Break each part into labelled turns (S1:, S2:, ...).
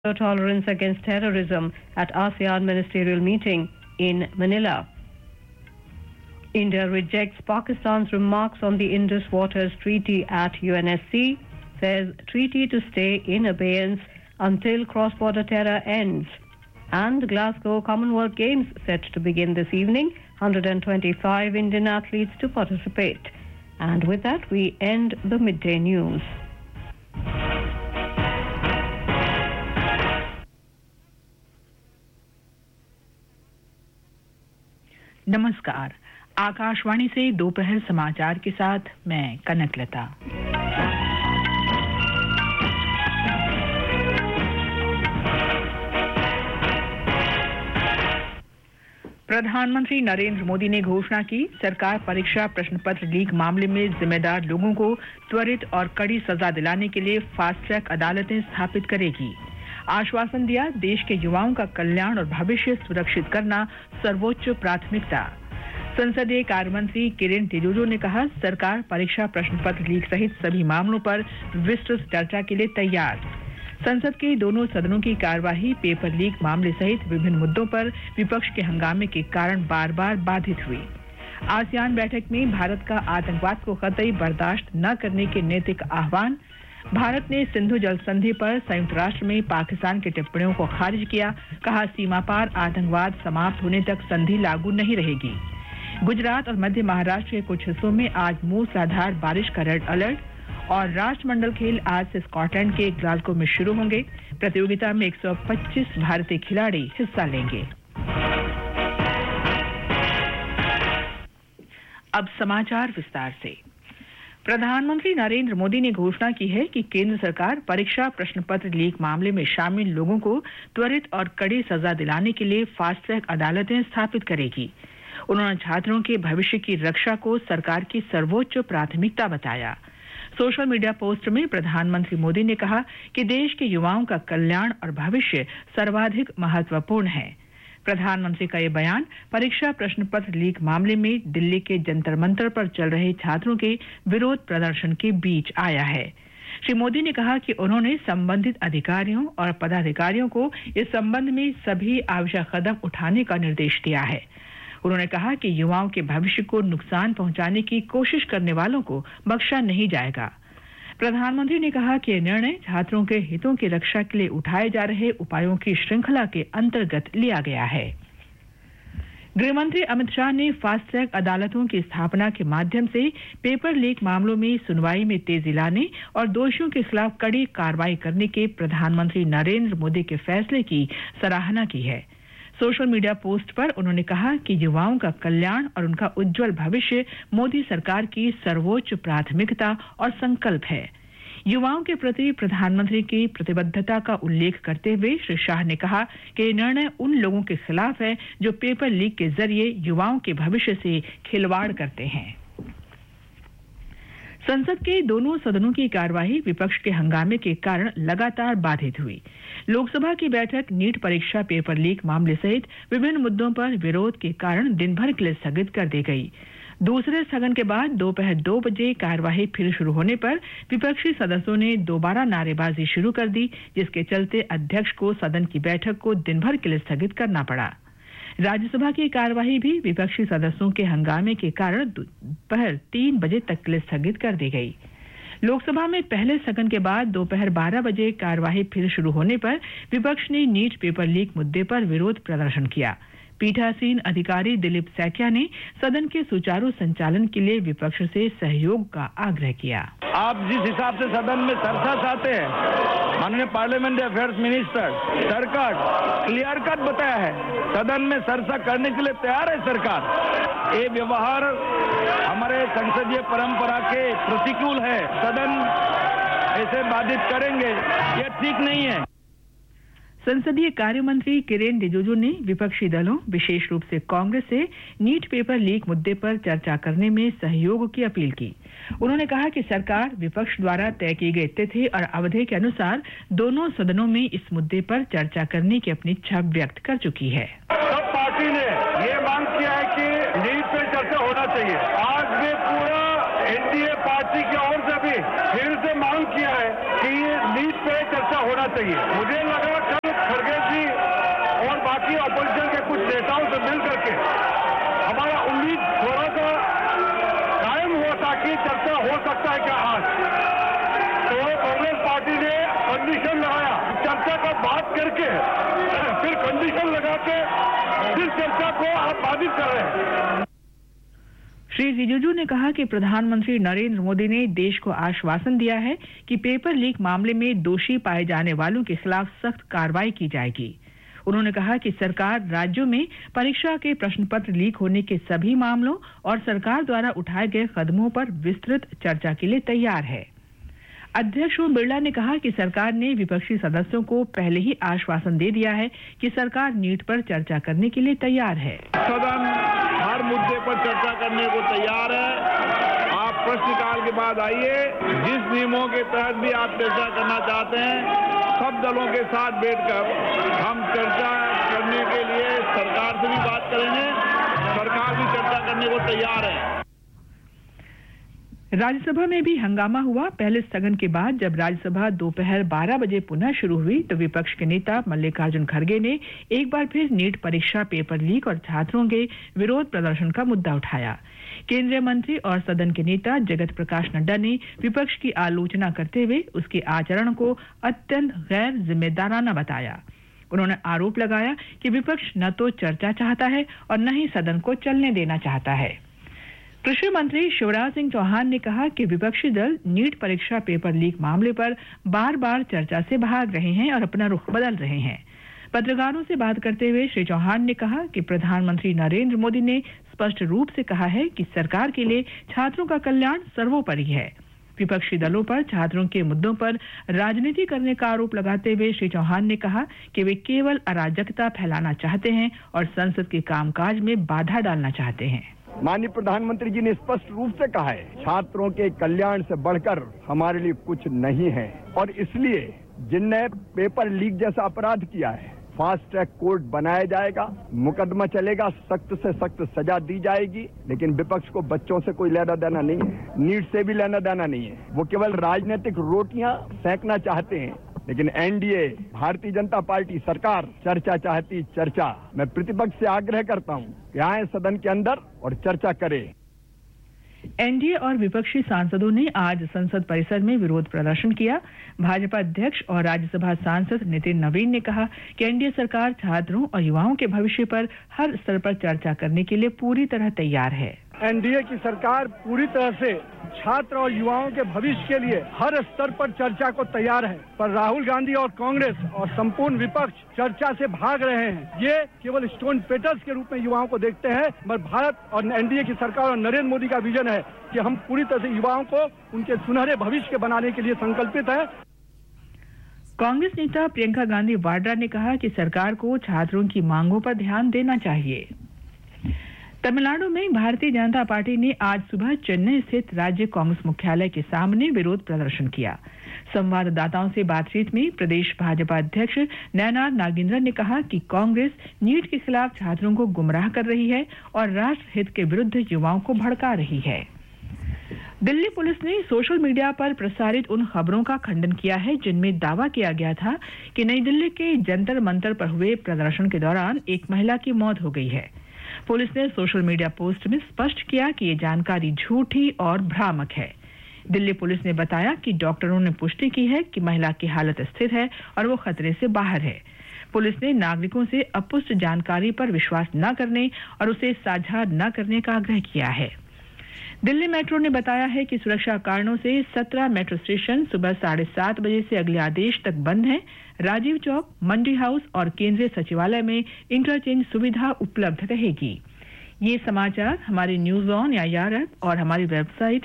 S1: tolerance against terrorism at ASEAN ministerial meeting in Manila. India rejects Pakistan's remarks on the Indus Waters Treaty at UNSC, says treaty to stay in abeyance until cross-border terror ends. And Glasgow Commonwealth Games set to begin this evening, 125 Indian athletes to participate. And with that, we end the midday news.
S2: नमस्कार, आकाशवाणी से दोपहर समाचार के साथ मैं कनकलता। प्रधानमंत्री नरेंद्र मोदी ने घोषणा की, सरकार परीक्षा प्रश्न पत्र लीक मामले में जिम्मेदार लोगों को त्वरित और कड़ी सजा दिलाने के लिए फास्ट ट्रैक अदालतें स्थापित करेगी। आश्वासन दिया, देश के युवाओं का कल्याण और भविष्य सुरक्षित करना सर्वोच्च प्राथमिकता। संसदीय कार्य मंत्री किरेन रिजिजू ने कहा, सरकार परीक्षा प्रश्न पत्र लीक सहित सभी मामलों पर विस्तृत चर्चा के लिए तैयार। संसद के दोनों सदनों की कार्यवाही पेपर लीक मामले सहित विभिन्न मुद्दों पर विपक्ष के हंगामे के कारण बार-बार बाधित हुई। आसियान बैठक में भारत का आतंकवाद को कतई बर्दाश्त न करने के नैतिक आह्वान। भारत ने सिंधु जल संधि पर संयुक्त राष्ट्र में पाकिस्तान की टिप्पणियों को खारिज किया, कहा सीमा पार आतंकवाद समाप्त होने तक संधि लागू नहीं रहेगी। गुजरात और मध्य महाराष्ट्र के कुछ हिस्सों में आज मूसलाधार बारिश का रेड अलर्ट। और राष्ट्रमंडल खेल आज से स्कॉटलैंड के ग्लासगो में शुरू होंगे। प्रतियोगिता में 125 भारतीय खिलाड़ी हिस्सा लेंगे। अब समाचार विस्तार से। प्रधानमंत्री नरेंद्र मोदी ने घोषणा की है कि केंद्र सरकार परीक्षा प्रश्न पत्र लीक मामले में शामिल लोगों को त्वरित और कड़ी सजा दिलाने के लिए फास्ट ट्रैक अदालतें स्थापित करेगी। उन्होंने छात्रों के भविष्य की रक्षा को सरकार की सर्वोच्च प्राथमिकता बताया। सोशल मीडिया पोस्ट में प्रधानमंत्री मोदी ने कहा कि देश के युवाओं का कल्याण और भविष्य सर्वाधिक महत्वपूर्ण है। प्रधानमंत्री का ये बयान परीक्षा प्रश्न पत्र लीक मामले में दिल्ली के जंतर मंतर पर चल रहे छात्रों के विरोध प्रदर्शन के बीच आया है। श्री मोदी ने कहा कि उन्होंने संबंधित अधिकारियों और पदाधिकारियों को इस संबंध में सभी आवश्यक कदम उठाने का निर्देश दिया है। उन्होंने कहा कि युवाओं के भविष्य को नुकसान पहुंचाने की कोशिश करने वालों को बख्शा नहीं जाएगा। प्रधानमंत्री ने कहा कि यह निर्णय छात्रों के हितों की रक्षा के लिए उठाए जा रहे उपायों की श्रृंखला के अंतर्गत लिया गया है। गृहमंत्री अमित शाह ने फास्ट ट्रैक अदालतों की स्थापना के माध्यम से पेपर लीक मामलों में सुनवाई में तेजी लाने और दोषियों के खिलाफ कड़ी कार्रवाई करने के प्रधानमंत्री नरेंद्र मोदी के फैसले की सराहना की है। सोशल मीडिया पोस्ट पर उन्होंने कहा कि युवाओं का कल्याण और उनका उज्जवल भविष्य मोदी सरकार की सर्वोच्च प्राथमिकता और संकल्प है। युवाओं के प्रति प्रधानमंत्री की प्रतिबद्धता का उल्लेख करते हुए श्री शाह ने कहा कि ये निर्णय उन लोगों के खिलाफ है जो पेपर लीक के जरिए युवाओं के भविष्य से खिलवाड़ करते हैं। संसद के दोनों सदनों की कार्यवाही विपक्ष के हंगामे के कारण लगातार बाधित हुई। लोकसभा की बैठक नीट परीक्षा पेपर लीक मामले सहित विभिन्न मुद्दों पर विरोध के कारण दिन भर के लिए स्थगित कर दी गई। दूसरे स्थगन के बाद दोपहर 2 बजे कार्यवाही फिर शुरू होने पर विपक्षी सदस्यों ने दोबारा नारेबाजी शुरू कर दी, जिसके चलते अध्यक्ष को सदन की बैठक को दिन भर के लिए स्थगित करना पड़ा। राज्यसभा की कार्यवाही भी विपक्षी सदस्यों के हंगामे के कारण दोपहर 3 बजे तक के लिए स्थगित कर दी गई। लोकसभा में पहले स्थगन के बाद दोपहर 12 बजे कार्यवाही फिर शुरू होने पर विपक्ष ने नीट पेपर लीक मुद्दे पर विरोध प्रदर्शन किया। पीठासीन अधिकारी दिलीप सैकिया ने सदन के सुचारू संचालन के लिए विपक्ष से सहयोग का आग्रह किया।
S3: आप जिस हिसाब से सदन में चर्चा चाहते हैं, माननीय पार्लियामेंट्री अफेयर्स मिनिस्टर, सरकार क्लियर कट बताया है, सदन में चर्चा करने के लिए तैयार है सरकार। ये व्यवहार हमारे संसदीय परंपरा के प्रतिकूल है। सदन ऐसे बाधित करेंगे, ये ठीक नहीं है।
S2: संसदीय कार्य मंत्री किरेन रिजिजू ने विपक्षी दलों, विशेष रूप से कांग्रेस से नीट पेपर लीक मुद्दे पर चर्चा करने में सहयोग की अपील की। उन्होंने कहा कि सरकार विपक्ष द्वारा तय की गई तिथि और अवधि के अनुसार दोनों सदनों में इस मुद्दे पर चर्चा करने की अपनी इच्छा व्यक्त कर चुकी है।
S3: सब पार्टी ने ये मांग किया है कि नीट पे चर्चा होना चाहिए। आज में पूरा
S4: एनडीए पार्टी की ओर से भी फिर से मांग किया है कि ये नीट पे चर्चा होना चाहिए। मुझे लगा कल खड़गे जी और बाकी ऑपोजिशन के कुछ नेताओं से मिल करके हमारा उम्मीद थोड़ा सा कायम हुआ था कि चर्चा हो सकता है क्या आज। तो कांग्रेस पार्टी ने कंडीशन लगाया, चर्चा का बात करके फिर कंडीशन लगा के फिर चर्चा को आप बाधित कर रहे हैं।
S2: श्री रिजिजू ने कहा कि प्रधानमंत्री नरेंद्र मोदी ने देश को आश्वासन दिया है कि पेपर लीक मामले में दोषी पाए जाने वालों के खिलाफ सख्त कार्रवाई की जाएगी। उन्होंने कहा कि सरकार राज्यों में परीक्षा के प्रश्न पत्र लीक होने के सभी मामलों और सरकार द्वारा उठाए गए कदमों पर विस्तृत चर्चा के लिए तैयार है। अध्यक्ष ओम बिरला ने कहा कि सरकार ने विपक्षी सदस्यों को पहले ही आश्वासन दे दिया है कि सरकार नीट पर चर्चा करने के लिए तैयार है।
S3: सदन हर मुद्दे पर चर्चा करने को तैयार है। आप प्रश्नकाल के बाद आइए, जिस नियमों के तहत भी आप चर्चा करना चाहते हैं, सब दलों के साथ बैठकर हम चर्चा करने के लिए सरकार से भी बात करेंगे। सरकार भी चर्चा करने को तैयार है।
S2: राज्यसभा में भी हंगामा हुआ। पहले स्थगन के बाद जब राज्यसभा दोपहर 12 बजे पुनः शुरू हुई तो विपक्ष के नेता मल्लिकार्जुन खड़गे ने एक बार फिर नीट परीक्षा पेपर लीक और छात्रों के विरोध प्रदर्शन का मुद्दा उठाया। केंद्रीय मंत्री और सदन के नेता जगत प्रकाश नड्डा ने विपक्ष की आलोचना करते हुए उसके आचरण को अत्यंत गैर जिम्मेदाराना बताया। उन्होंने आरोप लगाया कि विपक्ष न तो चर्चा चाहता है और न ही सदन को चलने देना चाहता है। कृषि मंत्री शिवराज सिंह चौहान ने कहा कि विपक्षी दल नीट परीक्षा पेपर लीक मामले पर बार बार चर्चा से भाग रहे हैं और अपना रुख बदल रहे हैं। पत्रकारों से बात करते हुए श्री चौहान ने कहा कि प्रधानमंत्री नरेंद्र मोदी ने स्पष्ट रूप से कहा है कि सरकार के लिए छात्रों का कल्याण सर्वोपरि है। विपक्षी दलों पर छात्रों के मुद्दों पर राजनीति करने का आरोप लगाते हुए श्री चौहान ने कहा कि वे केवल अराजकता फैलाना चाहते हैं और संसद के कामकाज में बाधा डालना चाहते हैं।
S5: माननीय प्रधानमंत्री जी ने स्पष्ट रूप से कहा है, छात्रों के कल्याण से बढ़कर हमारे लिए कुछ नहीं है और इसलिए जिनने पेपर लीक जैसा अपराध किया है, फास्ट ट्रैक कोर्ट बनाया जाएगा, मुकदमा चलेगा, सख्त से सख्त सजा दी जाएगी। लेकिन विपक्ष को बच्चों से कोई लेना देना नहीं है, नीट से भी लेना देना नहीं है। वो केवल राजनीतिक रोटियां सेंकना चाहते हैं। लेकिन एनडीए, भारतीय जनता पार्टी सरकार चर्चा चाहती, चर्चा। मैं प्रतिपक्ष से आग्रह करता हूं कि आए सदन के अंदर और चर्चा करें।
S2: एनडीए और विपक्षी सांसदों ने आज संसद परिसर में विरोध प्रदर्शन किया। भाजपा अध्यक्ष और राज्यसभा सांसद नितिन नवीन ने कहा कि एनडीए सरकार छात्रों और युवाओं के भविष्य पर हर स्तर पर चर्चा करने के लिए पूरी तरह तैयार है।
S4: एनडीए की सरकार पूरी तरह से छात्र और युवाओं के भविष्य के लिए हर स्तर पर चर्चा को तैयार है, पर राहुल गांधी और कांग्रेस और संपूर्ण विपक्ष चर्चा से भाग रहे हैं। ये केवल स्टोन पेटर्स के रूप में युवाओं को देखते हैं, पर भारत और एनडीए की सरकार और नरेंद्र मोदी का विजन है कि हम पूरी तरह से युवाओं को उनके सुनहरे भविष्य के बनाने के लिए संकल्पित है।
S2: कांग्रेस नेता प्रियंका गांधी वाड्रा ने कहा कि सरकार को छात्रों की मांगों पर ध्यान देना चाहिए। तमिलनाडु में भारतीय जनता पार्टी ने आज सुबह चेन्नई स्थित राज्य कांग्रेस मुख्यालय के सामने विरोध प्रदर्शन किया। संवाददाताओं से बातचीत में प्रदेश भाजपा अध्यक्ष नयनार नागेंद्रन ने कहा कि कांग्रेस नीट के खिलाफ छात्रों को गुमराह कर रही है और राष्ट्र हित के विरुद्ध युवाओं को भड़का रही है। दिल्ली पुलिस ने सोशल मीडिया पर प्रसारित उन खबरों का खंडन किया है जिनमें दावा किया गया था कि नई दिल्ली के जंतर मंतर पर हुए प्रदर्शन के दौरान एक महिला की मौत हो गई है। पुलिस ने सोशल मीडिया पोस्ट में स्पष्ट किया कि ये जानकारी झूठी और भ्रामक है। दिल्ली पुलिस ने बताया कि डॉक्टरों ने पुष्टि की है कि महिला की हालत स्थिर है और वो खतरे से बाहर है। पुलिस ने नागरिकों से अपुष्ट जानकारी पर विश्वास न करने और उसे साझा न करने का आग्रह किया है। दिल्ली मेट्रो ने बताया है कि सुरक्षा कारणों से 17 मेट्रो स्टेशन सुबह 7:30 बजे से अगले आदेश तक बंद हैं। राजीव चौक, मंडी हाउस और केंद्रीय सचिवालय में इंटरचेंज सुविधा उपलब्ध रहेगी। ये समाचार हमारे न्यूज ऑन एआईआर ऐप और हमारी वेबसाइट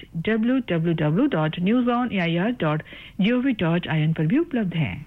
S2: www.newsonair.gov.in पर भी उपलब्ध हैं।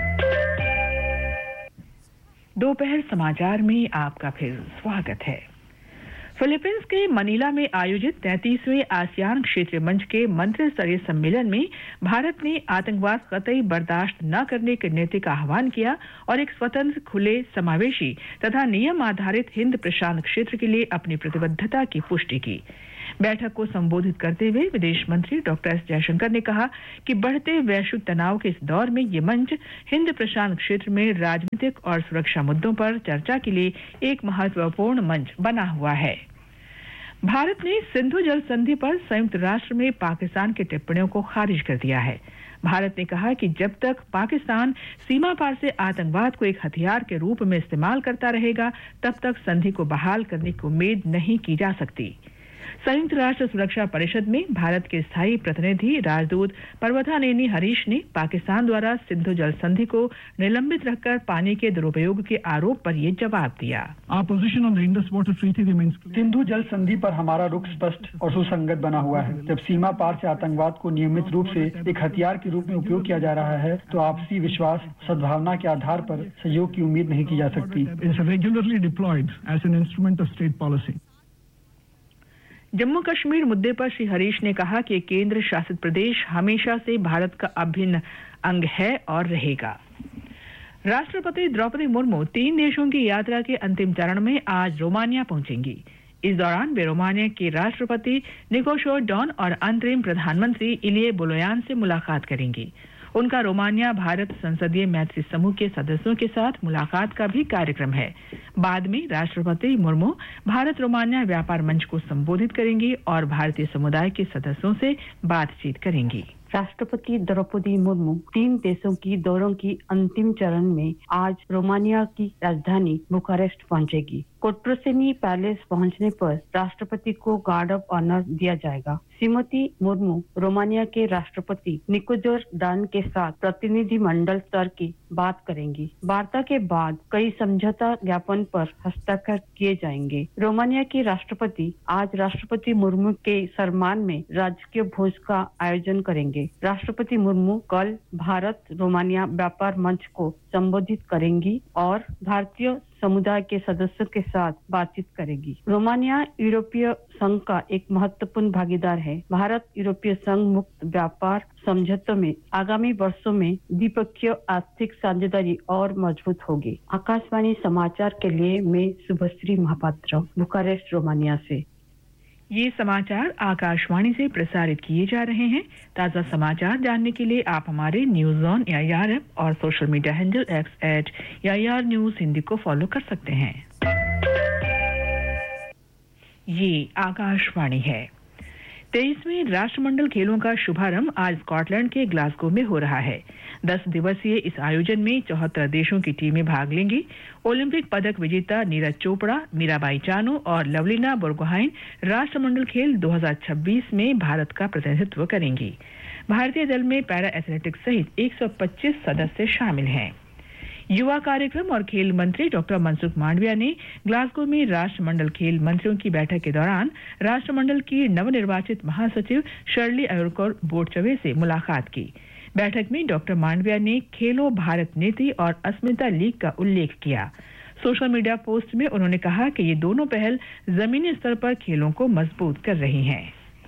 S2: दोपहर समाचार में आपका फिर स्वागत है। फिलीपींस के मनीला में आयोजित 33वें आसियान क्षेत्रीय मंच के मंत्री स्तरीय सम्मेलन में भारत ने आतंकवाद कतई बर्दाश्त न करने के नीति का आह्वान किया और एक स्वतंत्र, खुले, समावेशी तथा नियम आधारित हिंद प्रशांत क्षेत्र के लिए अपनी प्रतिबद्धता की पुष्टि की। बैठक को संबोधित करते हुए विदेश मंत्री डॉक्टर एस जयशंकर ने कहा कि बढ़ते वैश्विक तनाव के इस दौर में ये मंच हिंद प्रशांत क्षेत्र में राजनीतिक और सुरक्षा मुद्दों पर चर्चा के लिए एक महत्वपूर्ण मंच बना हुआ है। भारत ने सिंधु जल संधि पर संयुक्त राष्ट्र में पाकिस्तान की टिप्पणियों को खारिज कर दिया है। भारत ने कहा कि जब तक पाकिस्तान सीमा पार से आतंकवाद को एक हथियार के रूप में इस्तेमाल करता रहेगा, तब तक संधि को बहाल करने की उम्मीद नहीं की जा सकती। संयुक्त राष्ट्र सुरक्षा परिषद में भारत के स्थायी प्रतिनिधि राजदूत पर्वतानेनी हरीश ने पाकिस्तान द्वारा सिंधु जल संधि को निलंबित रखकर पानी के दुरुपयोग के आरोप पर यह जवाब दिया।
S6: सिंधु जल संधि पर हमारा रुख स्पष्ट और सुसंगत बना हुआ है। जब सीमा पार से आतंकवाद को नियमित रूप से एक हथियार के रूप में उपयोग किया जा रहा है, तो आपसी विश्वास सद्भावना के आधार पर सहयोग की उम्मीद नहीं की जा सकती।
S2: जम्मू कश्मीर मुद्दे पर श्री हरीश ने कहा कि केंद्र शासित प्रदेश हमेशा से भारत का अभिन्न अंग है और रहेगा। राष्ट्रपति द्रौपदी मुर्मू 3 देशों की यात्रा के अंतिम चरण में आज रोमानिया पहुंचेंगी। इस दौरान वे रोमानिया के राष्ट्रपति निकोशो डॉन और अंतरिम प्रधानमंत्री इलिये बोलोयान से मुलाकात करेंगी। उनका रोमानिया भारत संसदीय मैत्री समूह के सदस्यों के साथ मुलाकात का भी कार्यक्रम है। बाद में राष्ट्रपति मुर्मू भारत रोमानिया व्यापार मंच को संबोधित करेंगी और भारतीय समुदाय के सदस्यों से बातचीत करेंगी।
S7: राष्ट्रपति द्रौपदी मुर्मू 3 देशों की दौरों की अंतिम चरण में आज रोमानिया की राजधानी बुखारेस्ट पहुंचेगी। कोट्रोसेनी पैलेस पहुंचने पर राष्ट्रपति को गार्ड ऑफ ऑनर दिया जाएगा। श्रीमती मुर्मू रोमानिया के राष्ट्रपति निकोजोर डान के साथ प्रतिनिधि मंडल स्तर की बात करेंगी। वार्ता के बाद कई समझौता ज्ञापन पर हस्ताक्षर किए जाएंगे। रोमानिया के राष्ट्रपति आज राष्ट्रपति मुर्मू के सम्मान में राजकीय भोज का आयोजन करेंगे। राष्ट्रपति मुर्मू कल भारत रोमानिया व्यापार मंच को संबोधित करेंगी और भारतीय समुदाय के सदस्यों के साथ बातचीत करेगी। रोमानिया यूरोपीय संघ का एक महत्वपूर्ण भागीदार है। भारत यूरोपीय संघ मुक्त व्यापार समझौतों में आगामी वर्षों में द्विपक्षीय आर्थिक साझेदारी और मजबूत होगी। आकाशवाणी समाचार के लिए मैं शुभश्री महापात्र, बुखारेस्ट, रोमानिया से।
S2: ये समाचार आकाशवाणी से प्रसारित किए जा रहे हैं। ताज़ा समाचार जानने के लिए आप हमारे न्यूज ऑन AIR ऐप और social media handle @AIR news Hindi को फॉलो कर सकते हैं। ये आकाशवाणी है। 23वें राष्ट्रमंडल खेलों का शुभारंभ आज स्कॉटलैंड के ग्लासगो में हो रहा है। 10 दिवसीय इस आयोजन में 74 देशों की टीमें भाग लेंगी। ओलंपिक पदक विजेता नीरज चोपड़ा, मीराबाई चानू और लवलीना बोरगोहाइन राष्ट्रमंडल खेल 2026 में भारत का प्रतिनिधित्व करेंगी। भारतीय दल में पैरा एथलेटिक्स सहित 125 सदस्य शामिल हैं। युवा कार्यक्रम और खेल मंत्री डॉक्टर मनसुख मांडविया ने ग्लासगो में राष्ट्रमंडल खेल मंत्रियों की बैठक के दौरान राष्ट्रमंडल की नवनिर्वाचित महासचिव शर्ली अयोरकोर बोटचवे से मुलाकात की। बैठक में डॉक्टर मांडविया ने खेलो भारत नीति और अस्मिता लीग का उल्लेख किया। सोशल मीडिया पोस्ट में उन्होंने कहा कि ये दोनों पहल जमीनी स्तर पर खेलों को मजबूत कर रही हैं।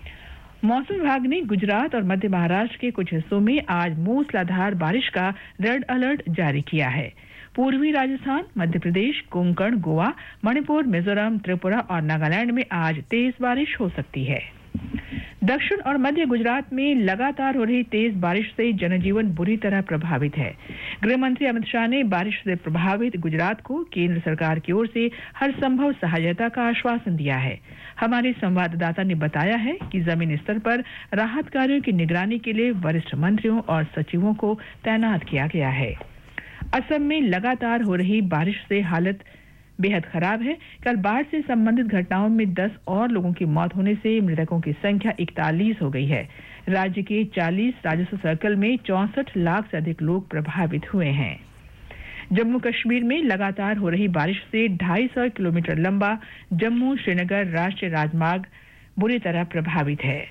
S2: मौसम विभाग ने गुजरात और मध्य महाराष्ट्र के कुछ हिस्सों में आज मूसलाधार बारिश का रेड अलर्ट जारी किया है। पूर्वी राजस्थान, मध्य प्रदेश, कोंकण, गोवा, मणिपुर, मिजोरम, त्रिपुरा और नागालैंड में आज तेज बारिश हो सकती है। दक्षिण और मध्य गुजरात में लगातार हो रही तेज बारिश से जनजीवन बुरी तरह प्रभावित है। गृह मंत्री अमित शाह ने बारिश से प्रभावित गुजरात को केंद्र सरकार की ओर से हर संभव सहायता का आश्वासन दिया है। हमारे संवाददाता ने बताया है कि जमीनी स्तर पर राहत कार्यों की निगरानी के लिए वरिष्ठ मंत्रियों और सचिवों को तैनात किया गया है। असम में लगातार हो रही बारिश से हालत बेहद खराब है। कल बाढ़ से संबंधित घटनाओं में 10 और लोगों की मौत होने से मृतकों की संख्या 41 हो गई है। राज्य के 40 राजस्व सर्कल में 64 लाख से अधिक लोग प्रभावित हुए हैं। जम्मू कश्मीर में लगातार हो रही बारिश से 250 किलोमीटर लंबा जम्मू श्रीनगर राष्ट्रीय राजमार्ग बुरी तरह प्रभावित है।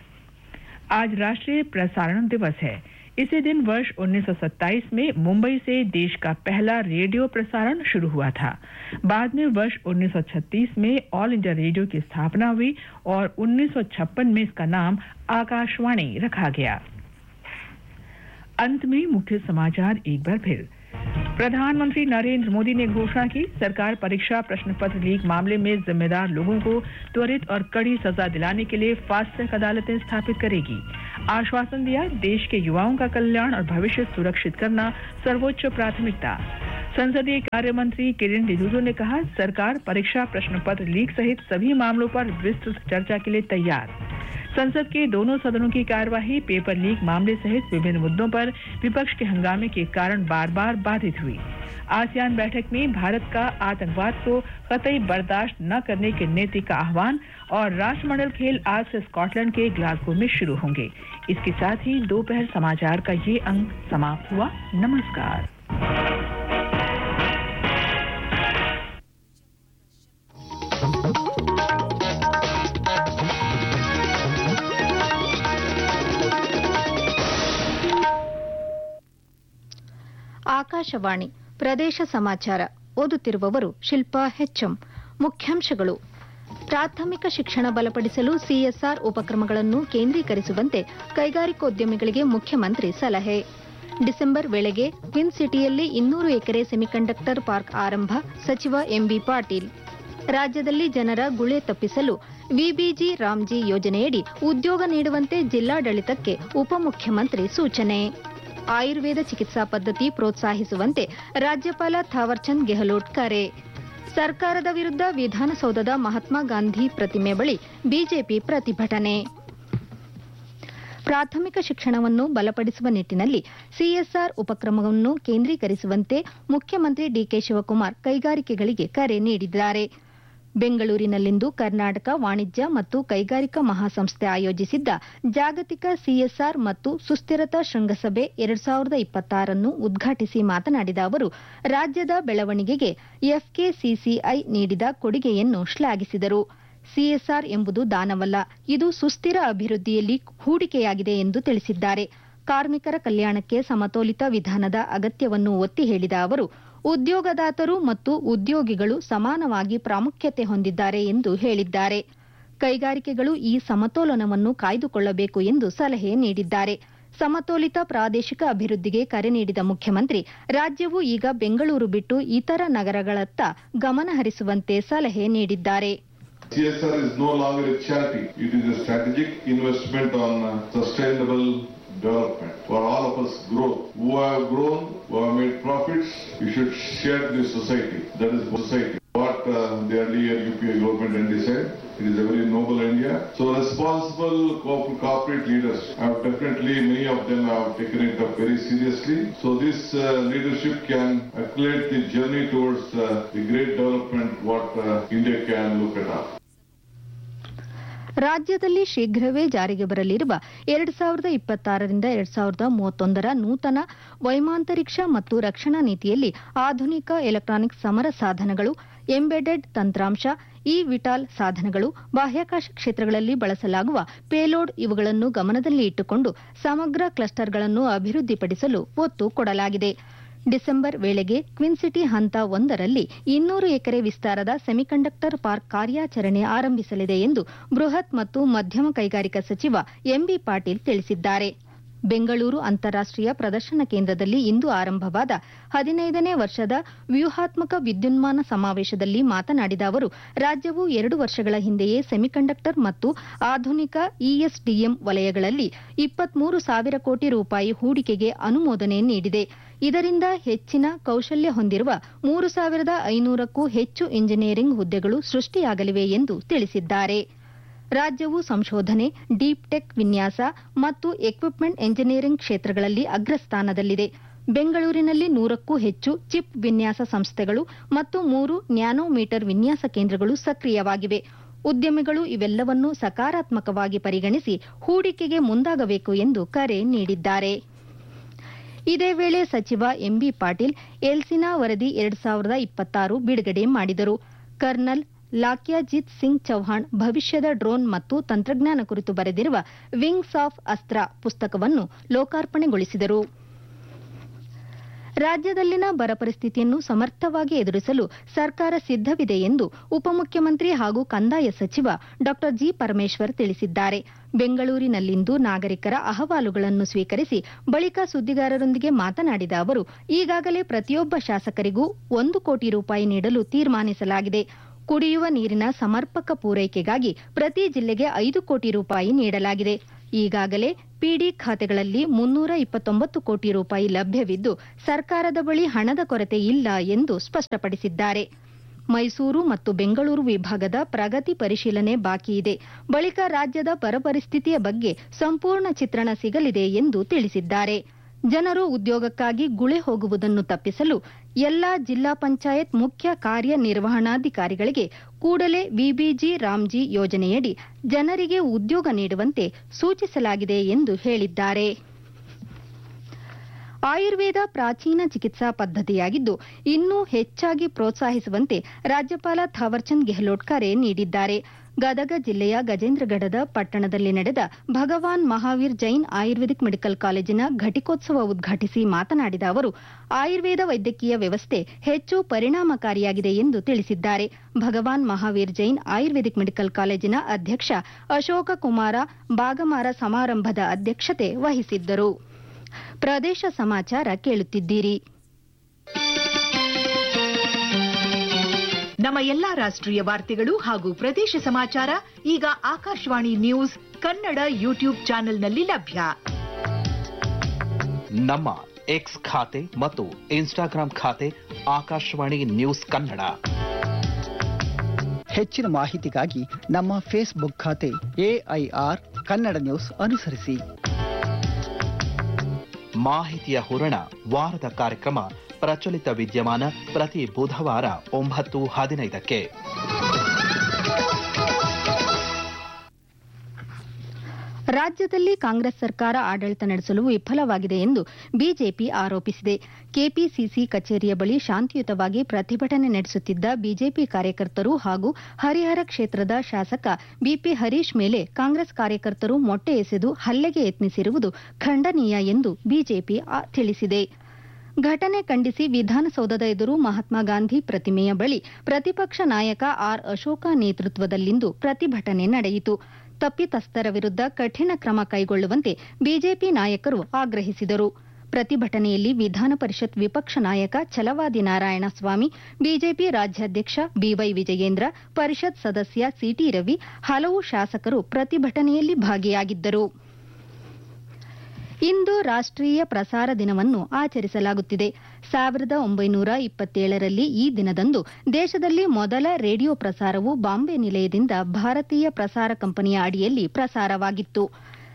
S2: आज राष्ट्रीय प्रसारण दिवस है। इसी दिन वर्ष 1927 में मुंबई से देश का पहला रेडियो प्रसारण शुरू हुआ था। बाद में वर्ष 1936 में ऑल इंडिया रेडियो की स्थापना हुई और 1956 में इसका नाम आकाशवाणी रखा गया। अंत में मुख्य समाचार एक बार फिर। प्रधानमंत्री नरेंद्र मोदी ने घोषणा की, सरकार परीक्षा प्रश्न पत्र लीक मामले में जिम्मेदार लोगों को त्वरित और कड़ी सजा दिलाने के लिए फास्ट ट्रैक अदालतें स्थापित करेगी। आश्वासन दिया, देश के युवाओं का कल्याण और भविष्य सुरक्षित करना सर्वोच्च प्राथमिकता। संसदीय कार्य मंत्री किरेन रिजिजू ने कहा, सरकार परीक्षा प्रश्न पत्र लीक सहित सभी मामलों पर विस्तृत चर्चा के लिए तैयार। संसद के दोनों सदनों की कार्यवाही पेपर लीक मामले सहित विभिन्न मुद्दों पर विपक्ष के हंगामे के कारण बार बार बाधित हुई। आसियान बैठक में भारत का आतंकवाद को कतई बर्दाश्त न करने के नीति का आह्वान और राष्ट्रमंडल खेल आज से स्कॉटलैंड के ग्लासगो में शुरू होंगे। इसके साथ ही दोपहर समाचार का ये अंक समाप्त हुआ। नमस्कार।
S8: ಆಕಾಶವಾಣಿ ಪ್ರದೇಶ ಸಮಾಚಾರ ಓದುತ್ತಿರುವವರು ಶಿಲ್ಪಾ ಹೆಚ್ಎಂ. ಮುಖ್ಯಾಂಶಗಳು: ಪ್ರಾಥಮಿಕ ಶಿಕ್ಷಣ ಬಲಪಡಿಸಲು ಸಿಎಸ್ಆರ್ ಉಪಕ್ರಮಗಳನ್ನು ಕೇಂದ್ರೀಕರಿಸುವಂತೆ ಕೈಗಾರಿಕೋದ್ಯಮಿಗಳಿಗೆ ಮುಖ್ಯಮಂತ್ರಿ ಸಲಹೆ. ಡಿಸೆಂಬರ್ ವೇಳೆಗೆ ಕ್ವಿನ್ ಸಿಟಿಯಲ್ಲಿ 200 ಎಕರೆ ಸೆಮಿಕಂಡಕ್ಟರ್ ಪಾರ್ಕ್ ಆರಂಭ, ಸಚಿವ ಎಂಬಿ ಪಾಟೀಲ್. ರಾಜ್ಯದಲ್ಲಿ ಜನರ ಗುಳೆ ತಪ್ಪಿಸಲು ವಿಬಿಜಿ ರಾಮ್ಜಿ ಯೋಜನೆಯಡಿ ಉದ್ಯೋಗ ನೀಡುವಂತೆ ಜಿಲ್ಲಾಡಳಿತಕ್ಕೆ ಉಪಮುಖ್ಯಮಂತ್ರಿ ಸೂಚನೆ. ಆಯುರ್ವೇದ ಚಿಕಿತ್ಸಾ ಪದ್ಧತಿ ಪ್ರೋತ್ಸಾಹಿಸುವಂತೆ ರಾಜ್ಯಪಾಲ ಥಾವರ್ಚಂದ್ ಗೆಹ್ಲೋಟ್ ಕರೆ. ಸರ್ಕಾರದ ವಿರುದ್ಧ ವಿಧಾನಸೌಧದ ಮಹಾತ್ಮ ಗಾಂಧಿ ಪ್ರತಿಮೆ ಬಳಿ ಬಿಜೆಪಿ ಪ್ರತಿಭಟನೆ. ಪ್ರಾಥಮಿಕ ಶಿಕ್ಷಣವನ್ನು ಬಲಪಡಿಸುವ ನಿಟ್ಟಿನಲ್ಲಿ ಸಿಎಸ್ಆರ್ ಉಪಕ್ರಮವನ್ನು ಕೇಂದ್ರೀಕರಿಸುವಂತೆ ಮುಖ್ಯಮಂತ್ರಿ ಡಿಕೆ ಶಿವಕುಮಾರ್ ಕೈಗಾರಿಕೆಗಳಿಗೆ ಕರೆ ನೀಡಿದ್ದಾರೆ. ಬೆಂಗಳೂರಿನಲ್ಲಿಂದು ಕರ್ನಾಟಕ ವಾಣಿಜ್ಯ ಮತ್ತು ಕೈಗಾರಿಕಾ ಮಹಾಸಂಸ್ಥೆ ಆಯೋಜಿಸಿದ್ದ ಜಾಗತಿಕ ಸಿಎಸ್ಆರ್ ಮತ್ತು ಸುಸ್ಥಿರತಾ ಶೃಂಗಸಭೆ 2026 ಉದ್ಘಾಟಿಸಿ ಮಾತನಾಡಿದ ಅವರು, ರಾಜ್ಯದ ಬೆಳವಣಿಗೆಗೆ ಎಫ್ಕೆಸಿಸಿಐ ನೀಡಿದ ಕೊಡುಗೆಯನ್ನು ಶ್ಲಾಘಿಸಿದರು. ಸಿಎಸ್ಆರ್ ಎಂಬುದು ದಾನವಲ್ಲ, ಇದು ಸುಸ್ಥಿರ ಅಭಿವೃದ್ಧಿಯಲ್ಲಿ ಹೂಡಿಕೆಯಾಗಿದೆ ಎಂದು ತಿಳಿಸಿದ್ದಾರೆ. ಕಾರ್ಮಿಕರ ಕಲ್ಯಾಣಕ್ಕೆ ಸಮತೋಲಿತ ವಿಧಾನದ ಅಗತ್ಯವನ್ನು ಒತ್ತಿ ಹೇಳಿದ ಅವರು, ಉದ್ಯೋಗದಾತರು ಮತ್ತು ಉದ್ಯೋಗಿಗಳು ಸಮಾನವಾಗಿ ಪ್ರಾಮುಖ್ಯತೆ ಹೊಂದಿದ್ದಾರೆ ಎಂದು ಹೇಳಿದ್ದಾರೆ. ಕೈಗಾರಿಕೆಗಳು ಈ ಸಮತೋಲನವನ್ನು ಕಾಯ್ದುಕೊಳ್ಳಬೇಕು ಎಂದು ಸಲಹೆ ನೀಡಿದ್ದಾರೆ. ಸಮತೋಲಿತ ಪ್ರಾದೇಶಿಕ ಅಭಿವೃದ್ಧಿಗೆ ಕರೆ ನೀಡಿದ ಮುಖ್ಯಮಂತ್ರಿ, ರಾಜ್ಯವು ಈಗ ಬೆಂಗಳೂರು ಬಿಟ್ಟು ಇತರ ನಗರಗಳತ್ತ ಗಮನ ಹರಿಸುವಂತೆ ಸಲಹೆ ನೀಡಿದ್ದಾರೆ.
S9: CSR is no longer a charity. It is a strategic investment on sustainable development for all of us growth. Who have grown, who have made profits, we should share this society. That is society. What the earlier UPA government decided. It is a very noble India. So responsible corporate leaders have definitely, many of them have taken it up very seriously. So this leadership can accelerate the journey towards the great development what India can look at.
S8: ರಾಜ್ಯದಲ್ಲಿ ಶೀಘ್ರವೇ ಜಾರಿಗೆ ಬರಲಿರುವ 2026ರಿಂದ 2031 ನೂತನ ವೈಮಾಂತರಿಕ್ಷ ಮತ್ತು ರಕ್ಷಣಾ ನೀತಿಯಲ್ಲಿ ಆಧುನಿಕ electronic ಸಮರ ಸಾಧನಗಳು, ಎಂಬೆಡೆಡ್ ತಂತ್ರಾಂಶ, ಇವಿಟಾಲ್ ಸಾಧನಗಳು, ಬಾಹ್ಯಾಕಾಶ ಕ್ಷೇತ್ರಗಳಲ್ಲಿ ಬಳಸಲಾಗುವ ಪೇಲೋಡ್ ಇವುಗಳನ್ನು ಗಮನದಲ್ಲಿ ಇಟ್ಟುಕೊಂಡು ಸಮಗ್ರ ಕ್ಲಸ್ಟರ್ಗಳನ್ನು ಅಭಿವೃದ್ಧಿಪಡಿಸಲು ಒತ್ತು ಕೊಡಲಾಗಿದೆ. ಡಿಸೆಂಬರ್ ವೇಳೆಗೆ ಕ್ವಿನ್ ಸಿಟಿ ಹಂತ 1ರಲ್ಲಿ 200 ಎಕರೆ ವಿಸ್ತಾರದ ಸೆಮಿಕಂಡಕ್ಟರ್ ಪಾರ್ಕ್ ಕಾರ್ಯಾಚರಣೆ ಆರಂಭಿಸಲಿದೆ ಎಂದು ಬೃಹತ್ ಮತ್ತು ಮಧ್ಯಮ ಕೈಗಾರಿಕಾ ಸಚಿವ ಎಂಬಿ ಪಾಟೀಲ್ ತಿಳಿಸಿದ್ದಾರೆ. ಬೆಂಗಳೂರು ಅಂತಾರಾಷ್ಟೀಯ ಪ್ರದರ್ಶನ ಕೇಂದ್ರದಲ್ಲಿ ಇಂದು ಆರಂಭವಾದ 15ನೇ ವರ್ಷದ ವ್ಯೂಹಾತ್ಮಕ ವಿದ್ಯುನ್ಮಾನ ಸಮಾವೇಶದಲ್ಲಿ ಮಾತನಾಡಿದ ಅವರು, ರಾಜ್ಯವು 2 ವರ್ಷಗಳ ಹಿಂದೆಯೇ ಸೆಮಿಕಂಡಕ್ಟರ್ ಮತ್ತು ಆಧುನಿಕ ಇಎಸ್ಡಿಎಂ ವಲಯಗಳಲ್ಲಿ 23,000 ಕೋಟಿ ರೂಪಾಯಿ ಹೂಡಿಕೆಗೆ ಅನುಮೋದನೆ ನೀಡಿದೆ. ಇದರಿಂದ ಹೆಚ್ಚಿನ ಕೌಶಲ್ಯ ಹೊಂದಿರುವ 3,500ಕ್ಕೂ ಹೆಚ್ಚು ಇಂಜಿನಿಯರಿಂಗ್ ಹುದ್ದೆಗಳು ಸೃಷ್ಟಿಯಾಗಲಿವೆ ಎಂದು ತಿಳಿಸಿದ್ದಾರೆ. ರಾಜ್ಯವು ಸಂಶೋಧನೆ, ಡೀಪ್ ಟೆಕ್ ವಿನ್ಯಾಸ ಮತ್ತು ಎಕ್ವಿಪ್ಮೆಂಟ್ ಎಂಜಿನಿಯರಿಂಗ್ ಕ್ಷೇತ್ರಗಳಲ್ಲಿ ಅಗ್ರಸ್ಥಾನದಲ್ಲಿದೆ. ಬೆಂಗಳೂರಿನಲ್ಲಿ 100ಕ್ಕೂ ಹೆಚ್ಚು ಚಿಪ್ ವಿನ್ಯಾಸ ಸಂಸ್ಥೆಗಳು ಮತ್ತು 3 ನ್ಯಾನೋಮೀಟರ್ ವಿನ್ಯಾಸ ಕೇಂದ್ರಗಳು ಸಕ್ರಿಯವಾಗಿವೆ. ಉದ್ಯಮಿಗಳು ಇವೆಲ್ಲವನ್ನೂ ಸಕಾರಾತ್ಮಕವಾಗಿ ಪರಿಗಣಿಸಿ ಹೂಡಿಕೆಗೆ ಮುಂದಾಗಬೇಕು ಎಂದು ಕರೆ ನೀಡಿದ್ದಾರೆ. ಇದೇ ವೇಳೆ ಸಚಿವ ಎಂಬಿ ಪಾಟೀಲ್ ಎಲ್ಸಿನಾ ವರದಿ 2026 ಬಿಡುಗಡೆ ಮಾಡಿದರು. ಕರ್ನಲ್ ಲಾಕ್ಯಾಜಿತ್ ಸಿಂಗ್ ಚೌಹಾಣ್ ಭವಿಷ್ಯದ ಡ್ರೋನ್ ಮತ್ತು ತಂತ್ರಜ್ಞಾನ ಕುರಿತು ಬರೆದಿರುವ ವಿಂಗ್ಸ್ ಆಫ್ ಅಸ್ತ್ರ ಪುಸ್ತಕವನ್ನು ಲೋಕಾರ್ಪಣೆಗೊಳಿಸಿದರು. ರಾಜ್ಯದಲ್ಲಿನ ಬರ ಪರಿಸ್ಥಿತಿಯನ್ನು ಸಮರ್ಥವಾಗಿ ಎದುರಿಸಲು ಸರ್ಕಾರ ಸಿದ್ಧವಿದೆ ಎಂದು ಉಪಮುಖ್ಯಮಂತ್ರಿ ಹಾಗೂ ಕಂದಾಯ ಸಚಿವ ಡಾ ಜಿ ಪರಮೇಶ್ವರ್ ತಿಳಿಸಿದ್ದಾರೆ. ಬೆಂಗಳೂರಿನಲ್ಲಿಂದು ನಾಗರಿಕರ ಅಹವಾಲುಗಳನ್ನು ಸ್ವೀಕರಿಸಿ ಬಳಿಕ ಸುದ್ದಿಗಾರರೊಂದಿಗೆ ಮಾತನಾಡಿದ ಅವರು, ಈಗಾಗಲೇ ಪ್ರತಿಯೊಬ್ಬ ಶಾಸಕರಿಗೂ 1 ಕೋಟಿ ರೂಪಾಯಿ ನೀಡಲು ತೀರ್ಮಾನಿಸಲಾಗಿದೆ. ಕುಡಿಯುವ ನೀರಿನ ಸಮರ್ಪಕ ಪೂರೈಕೆಗಾಗಿ ಪ್ರತಿ ಜಿಲ್ಲೆಗೆ 5 ಕೋಟಿ ರೂಪಾಯಿ ನೀಡಲಾಗಿದೆ. ಈಗಾಗಲೇ ಪಿಡಿ ಖಾತೆಗಳಲ್ಲಿ 329 ಕೋಟಿ ರೂಪಾಯಿ ಲಭ್ಯವಿದ್ದು, ಸರ್ಕಾರದ ಬಳಿ ಹಣದ ಕೊರತೆ ಇಲ್ಲ ಎಂದು ಸ್ಪಷ್ಟಪಡಿಸಿದ್ದಾರೆ. ಮೈಸೂರು ಮತ್ತು ಬೆಂಗಳೂರು ವಿಭಾಗದ ಪ್ರಗತಿ ಪರಿಶೀಲನೆ ಬಾಕಿ ಇದೆ. ಬಳಿಕ ರಾಜ್ಯದ ಬರ ಪರಿಸ್ಥಿತಿಯ ಬಗ್ಗೆ ಸಂಪೂರ್ಣ ಚಿತ್ರಣ ಸಿಗಲಿದೆ ಎಂದು ತಿಳಿಸಿದ್ದಾರೆ. ಜನರು ಉದ್ಯೋಗಕ್ಕಾಗಿ ಗುಳೆ ಹೋಗುವುದನ್ನು ತಪ್ಪಿಸಲು ಎಲ್ಲಾ ಜಿಲ್ಲಾ ಪಂಚಾಯತ್ ಮುಖ್ಯ ಕಾರ್ಯನಿರ್ವಹಣಾಧಿಕಾರಿಗಳಿಗೆ ಕೂಡಲೇ ವಿಬಿಜಿ ರಾಮ್ಜಿ ಯೋಜನೆಯಡಿ ಜನರಿಗೆ ಉದ್ಯೋಗ ನೀಡುವಂತೆ ಸೂಚಿಸಲಾಗಿದೆ ಎಂದು ಹೇಳಿದ್ದಾರೆ. ಆಯುರ್ವೇದ ಪ್ರಾಚೀನ ಚಿಕಿತ್ಸಾ ಪದ್ಧತಿಯಾಗಿದ್ದು, ಇನ್ನೂ ಹೆಚ್ಚಾಗಿ ಪ್ರೋತ್ಸಾಹಿಸುವಂತೆ ರಾಜ್ಯಪಾಲ ಥಾವರ್ಚಂದ್ ಗೆಹ್ಲೋಟ್ ಕರೆ ನೀಡಿದ್ದಾರೆ. ಗದಗ ಜಿಲ್ಲೆಯ ಗಜೇಂದ್ರಗಢದ ಪಟ್ಟಣದಲ್ಲಿ ನಡೆದ ಭಗವಾನ್ ಮಹಾವೀರ್ ಜೈನ್ ಆಯುರ್ವೇದಿಕ್ ಮೆಡಿಕಲ್ ಕಾಲೇಜಿನ ಘಟಿಕೋತ್ಸವ ಉದ್ಘಾಟಿಸಿ ಮಾತನಾಡಿದ ಅವರು, ಆಯುರ್ವೇದ ವೈದ್ಯಕೀಯ ವ್ಯವಸ್ಥೆ ಹೆಚ್ಚು ಪರಿಣಾಮಕಾರಿಯಾಗಿದೆ ಎಂದು ತಿಳಿಸಿದ್ದಾರೆ. ಭಗವಾನ್ ಮಹಾವೀರ್ ಜೈನ್ ಆಯುರ್ವೇದಿಕ್ ಮೆಡಿಕಲ್ ಕಾಲೇಜಿನ ಅಧ್ಯಕ್ಷ ಅಶೋಕ ಕುಮಾರ ಬಾಗಮಾರ ಸಮಾರಂಭದ ಅಧ್ಯಕ್ಷತೆ ವಹಿಸಿದ್ದರು. ಪ್ರದೇಶ ಸಮಾಚಾರ ಕೇಳುತ್ತಿದ್ದೀರಿ.
S10: ನಮ್ಮ ಎಲ್ಲಾ ರಾಷ್ಟ್ರೀಯ ವಾರ್ತೆಗಳು ಹಾಗೂ ಪ್ರದೇಶ ಸಮಾಚಾರ ಈಗ ಆಕಾಶವಾಣಿ ನ್ಯೂಸ್ ಕನ್ನಡ ಯೂಟ್ಯೂಬ್ ಚಾನೆಲ್ನಲ್ಲಿ ಲಭ್ಯ.
S11: ನಮ್ಮ ಎಕ್ಸ್ ಖಾತೆ ಮತ್ತು ಇನ್ಸ್ಟಾಗ್ರಾಂ ಖಾತೆ ಆಕಾಶವಾಣಿ ನ್ಯೂಸ್ ಕನ್ನಡ.
S12: ಹೆಚ್ಚಿನ ಮಾಹಿತಿಗಾಗಿ ನಮ್ಮ ಫೇಸ್ಬುಕ್ ಖಾತೆ AIR ಕನ್ನಡ ನ್ಯೂಸ್ ಅನುಸರಿಸಿ.
S11: ಮಾಹಿತಿಯ ಹೂರಣ ವಾರದ ಕಾರ್ಯಕ್ರಮ ಪ್ರಚಲಿತ ವಿದ್ಯಮಾನ ಪ್ರತಿ ಬುಧವಾರ 9:15.
S8: ರಾಜ್ಯದಲ್ಲಿ ಕಾಂಗ್ರೆಸ್ ಸರ್ಕಾರ ಆಡಳಿತ ನಡೆಸಲು ವಿಫಲವಾಗಿದೆ ಎಂದು ಬಿಜೆಪಿ ಆರೋಪಿಸಿದೆ. ಕೆಪಿಸಿಸಿ ಕಚೇರಿಯ ಬಳಿ ಶಾಂತಿಯುತವಾಗಿ ಪ್ರತಿಭಟನೆ ನಡೆಸುತ್ತಿದ್ದ ಬಿಜೆಪಿ ಕಾರ್ಯಕರ್ತರು ಹಾಗೂ ಹರಿಹರ ಕ್ಷೇತ್ರದ ಶಾಸಕ ಬಿಪಿ ಹರೀಶ್ ಮೇಲೆ ಕಾಂಗ್ರೆಸ್ ಕಾರ್ಯಕರ್ತರು ಮೊಟ್ಟೆ ಎಸೆದು ಹಲ್ಲೆಗೆ ಯತ್ನಿಸಿರುವುದು ಖಂಡನೀಯ ಎಂದು ಬಿಜೆಪಿ ತಿಳಿಸಿದೆ. ಘಟನೆ ಖಂಡಿಸಿ ವಿಧಾನಸೌಧದ ಎದುರು ಮಹಾತ್ಮ ಗಾಂಧಿ ಪ್ರತಿಮೆಯ ಬಳಿ ಪ್ರತಿಪಕ್ಷ ನಾಯಕ ಆರ್ ಅಶೋಕ ನೇತೃತ್ವದಲ್ಲಿಂದು ಪ್ರತಿಭಟನೆ ನಡೆಯಿತು. ತಪ್ಪಿತಸ್ಥರ ವಿರುದ್ಧ ಕಠಿಣ ಕ್ರಮ ಕೈಗೊಳ್ಳುವಂತೆ ಬಿಜೆಪಿ ನಾಯಕರು ಆಗ್ರಹಿಸಿದರು. ಪ್ರತಿಭಟನೆಯಲ್ಲಿ ವಿಧಾನ ಪರಿಷತ್ ವಿಪಕ್ಷ ನಾಯಕ ಛಲವಾದಿ ನಾರಾಯಣಸ್ವಾಮಿ, ಬಿಜೆಪಿ ರಾಜ್ಯಾಧ್ಯಕ್ಷ ಬಿವೈ ವಿಜಯೇಂದ್ರ, ಪರಿಷತ್ ಸದಸ್ಯ ಸಿಟಿ ರವಿ, ಹಲವು ಶಾಸಕರು ಪ್ರತಿಭಟನೆಯಲ್ಲಿ ಭಾಗಿಯಾಗಿದ್ದರು. ಇಂದು ರಾಷ್ಟ್ರೀಯ ಪ್ರಸಾರ ದಿನವನ್ನು ಆಚರಿಸಲಾಗುತ್ತಿದೆ. 1927ರಲ್ಲಿ ಈ ದಿನದಂದು ದೇಶದಲ್ಲಿ ಮೊದಲ ರೇಡಿಯೋ ಪ್ರಸಾರವು ಬಾಂಬೆ ನಿಲಯದಿಂದ ಭಾರತೀಯ ಪ್ರಸಾರ ಕಂಪನಿಯ ಅಡಿಯಲ್ಲಿ ಪ್ರಸಾರವಾಗಿತ್ತು.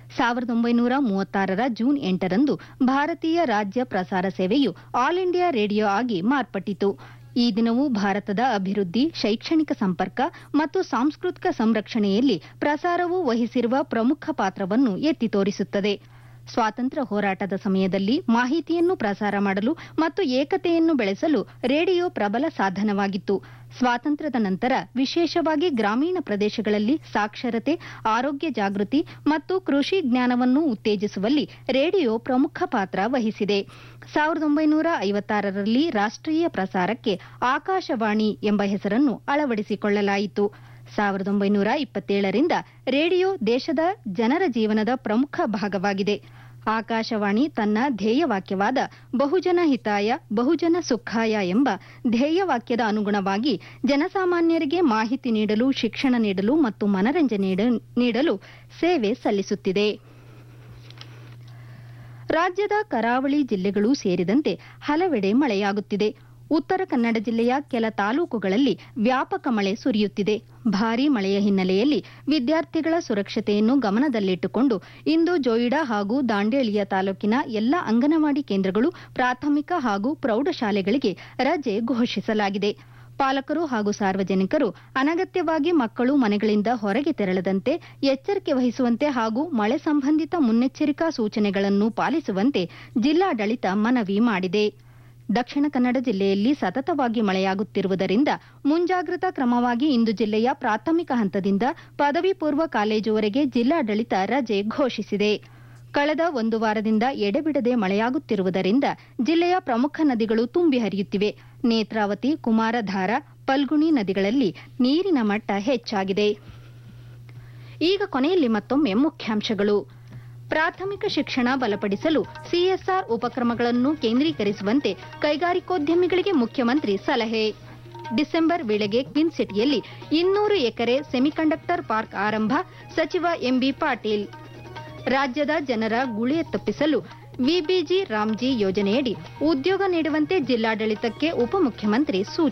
S8: 1936ರ ಜೂನ್ 8ರಂದು ಭಾರತೀಯ ರಾಜ್ಯ ಪ್ರಸಾರ ಸೇವೆಯು ಆಲ್ ಇಂಡಿಯಾ ರೇಡಿಯೋ ಆಗಿ ಮಾರ್ಪಟ್ಟಿತು. ಈ ದಿನವು ಭಾರತದ ಅಭಿವೃದ್ಧಿ, ಶೈಕ್ಷಣಿಕ ಸಂಪರ್ಕ ಮತ್ತು ಸಾಂಸ್ಕೃತಿಕ ಸಂರಕ್ಷಣೆಯಲ್ಲಿ ಪ್ರಸಾರವು ವಹಿಸಿರುವ ಪ್ರಮುಖ ಪಾತ್ರವನ್ನು ಎತ್ತಿ ತೋರಿಸುತ್ತದೆ. ಸ್ವಾತಂತ್ರ್ಯ ಹೋರಾಟದ ಸಮಯದಲ್ಲಿ ಮಾಹಿತಿಯನ್ನು ಪ್ರಸಾರ ಮಾಡಲು ಮತ್ತು ಏಕತೆಯನ್ನು ಬೆಳೆಸಲು ರೇಡಿಯೋ ಪ್ರಬಲ ಸಾಧನವಾಗಿತ್ತು. ಸ್ವಾತಂತ್ರ್ಯದ ನಂತರ ವಿಶೇಷವಾಗಿ ಗ್ರಾಮೀಣ ಪ್ರದೇಶಗಳಲ್ಲಿ ಸಾಕ್ಷರತೆ, ಆರೋಗ್ಯ ಜಾಗೃತಿ ಮತ್ತು ಕೃಷಿ ಜ್ಞಾನವನ್ನು ಉತ್ತೇಜಿಸುವಲ್ಲಿ ರೇಡಿಯೋ ಪ್ರಮುಖ ಪಾತ್ರ ವಹಿಸಿದೆ. 1956ರಲ್ಲಿ ರಾಷ್ಟ್ರೀಯ ಪ್ರಸಾರಕ್ಕೆ ಆಕಾಶವಾಣಿ ಎಂಬ ಹೆಸರನ್ನು ಅಳವಡಿಸಿಕೊಳ್ಳಲಾಯಿತು. 1927ರಿಂದ ರೇಡಿಯೋ ದೇಶದ ಜನರ ಜೀವನದ ಪ್ರಮುಖ ಭಾಗವಾಗಿದೆ. ಆಕಾಶವಾಣಿ ತನ್ನ ಧ್ಯೇಯವಾಕ್ಯವಾದ ಬಹುಜನ ಹಿತಾಯ ಬಹುಜನ ಸುಖಾಯ ಎಂಬ ಧ್ಯೇಯವಾಕ್ಯದ ಅನುಗುಣವಾಗಿ ಜನಸಾಮಾನ್ಯರಿಗೆ ಮಾಹಿತಿ ನೀಡಲು, ಶಿಕ್ಷಣ ನೀಡಲು ಮತ್ತು ಮನರಂಜನೆ ನೀಡಲು ಸೇವೆ ಸಲ್ಲಿಸುತ್ತಿದೆ. ರಾಜ್ಯದ ಕರಾವಳಿ ಜಿಲ್ಲೆಗಳು ಸೇರಿದಂತೆ ಹಲವೆಡೆ ಮಳೆಯಾಗುತ್ತಿದೆ. ಉತ್ತರ ಕನ್ನಡ ಜಿಲ್ಲೆಯ ಕೆಲ ತಾಲೂಕುಗಳಲ್ಲಿ ವ್ಯಾಪಕ ಮಳೆ ಸುರಿಯುತ್ತಿದೆ. ಭಾರೀ ಮಳೆಯ ಹಿನ್ನೆಲೆಯಲ್ಲಿ ವಿದ್ಯಾರ್ಥಿಗಳ ಸುರಕ್ಷತೆಯನ್ನು ಗಮನದಲ್ಲಿಟ್ಟುಕೊಂಡು ಇಂದು ಜೋಯಿಡಾ ಹಾಗೂ ದಾಂಡೇಲಿಯ ತಾಲೂಕಿನ ಎಲ್ಲ ಅಂಗನವಾಡಿ ಕೇಂದ್ರಗಳು, ಪ್ರಾಥಮಿಕ ಹಾಗೂ ಪ್ರೌಢಶಾಲೆಗಳಿಗೆ ರಜೆ ಘೋಷಿಸಲಾಗಿದೆ. ಪಾಲಕರು ಹಾಗೂ ಸಾರ್ವಜನಿಕರು ಅನಗತ್ಯವಾಗಿ ಮಕ್ಕಳು ಮನೆಗಳಿಂದ ಹೊರಗೆ ತೆರಳದಂತೆ ಎಚ್ಚರಿಕೆ ವಹಿಸುವಂತೆ ಹಾಗೂ ಮಳೆ ಸಂಬಂಧಿತ ಮುನ್ನೆಚ್ಚರಿಕಾ ಸೂಚನೆಗಳನ್ನು ಪಾಲಿಸುವಂತೆ ಜಿಲ್ಲಾಡಳಿತ ಮನವಿ ಮಾಡಿದೆ. ದಕ್ಷಿಣ ಕನ್ನಡ ಜಿಲ್ಲೆಯಲ್ಲಿ ಸತತವಾಗಿ ಮಳೆಯಾಗುತ್ತಿರುವುದರಿಂದ ಮುಂಜಾಗ್ರತಾ ಕ್ರಮವಾಗಿ ಇಂದು ಜಿಲ್ಲೆಯ ಪ್ರಾಥಮಿಕ ಹಂತದಿಂದ ಪದವಿ ಪೂರ್ವ ಕಾಲೇಜುವರೆಗೆ ಜಿಲ್ಲಾಡಳಿತ ರಜೆ ಘೋಷಿಸಿದೆ. ಕಳೆದ ಒಂದು ವಾರದಿಂದ ಎಡೆಬಿಡದೆ ಮಳೆಯಾಗುತ್ತಿರುವುದರಿಂದ ಜಿಲ್ಲೆಯ ಪ್ರಮುಖ ನದಿಗಳು ತುಂಬಿ ಹರಿಯುತ್ತಿವೆ. ನೇತ್ರಾವತಿ, ಕುಮಾರಧಾರ, ಪಲ್ಗುಣಿ ನದಿಗಳಲ್ಲಿ ನೀರಿನ ಮಟ್ಟ ಹೆಚ್ಚಾಗಿದೆ. ಈಗ ಕೊನೆಯಲ್ಲಿ ಮತ್ತೊಮ್ಮೆ ಮುಖ್ಯಾಂಶಗಳು. ಪ್ರಾಥಮಿಕ ಶಿಕ್ಷಣ ಬಲಪಡಿಸಲು ಸಿಎಸ್ಆರ್ ಉಪಕ್ರಮಗಳನ್ನು ಕೇಂದ್ರೀಕರಿಸುವಂತೆ ಕೈಗಾರಿಕೋದ್ಯಮಿಗಳಿಗೆ ಮುಖ್ಯಮಂತ್ರಿ ಸಲಹೆ. ಡಿಸೆಂಬರ್ ವೇಳೆಗೆ ಕ್ವಿನ್ ಸಿಟಿಯಲ್ಲಿ 200 ಎಕರೆ ಸೆಮಿಕಂಡಕ್ಟರ್ ಪಾರ್ಕ್ ಆರಂಭ, ಸಚಿವ ಎಂಬಿ ಪಾಟೀಲ್. ರಾಜ್ಯದ ಜನರ ಗುಳೆ ತಪ್ಪಿಸಲು ವಿಬಿಜಿ ರಾಮ್ಜಿ ಯೋಜನೆಯಡಿ ಉದ್ಯೋಗ ನೀಡುವಂತೆ ಜಿಲ್ಲಾಡಳಿತಕ್ಕೆ ಉಪಮುಖ್ಯಮಂತ್ರಿ ಸೂಚನೆ.